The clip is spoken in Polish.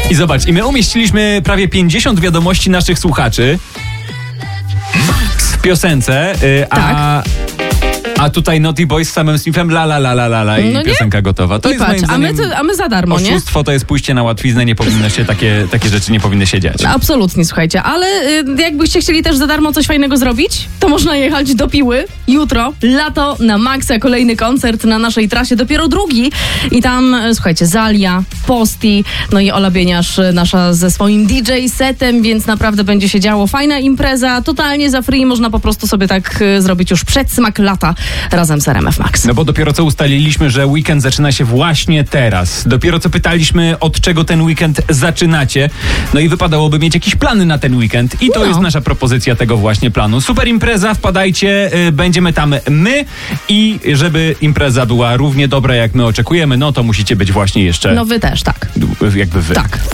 I zobacz, i my umieściliśmy prawie 50 wiadomości naszych słuchaczy w piosence, a tutaj Naughty Boys z samym Smithem la i piosenka gotowa. To I jest patrz, moim zdaniem, a my za darmo, nie? oszustwo to jest pójście na łatwiznę, nie powinno się takie rzeczy nie powinny się dziać. Absolutnie, słuchajcie, ale jakbyście chcieli też za darmo coś fajnego zrobić, to można jechać do Piły jutro, lato na maksa, kolejny koncert na naszej trasie, dopiero drugi i tam, słuchajcie, Zalia, Posti, no i Ola Bieniasz nasza ze swoim DJ setem, więc naprawdę będzie się działo, fajna impreza, totalnie za free, można po prostu sobie tak zrobić już przedsmak lata razem z RMF Max. No bo dopiero co ustaliliśmy, że weekend zaczyna się właśnie teraz. Dopiero co pytaliśmy, od czego ten weekend zaczynacie. No i wypadałoby mieć jakieś plany na ten weekend. I to jest nasza propozycja tego właśnie planu. Super impreza, wpadajcie, będziemy tam my i żeby impreza była równie dobra, jak my oczekujemy, no to musicie być właśnie jeszcze... No wy też, tak. Jakby wy. Tak.